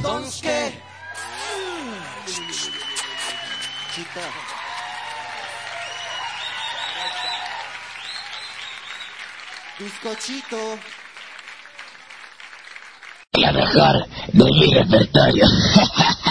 Donske. Chita. Bizcochito. La mejor de mi repertorio.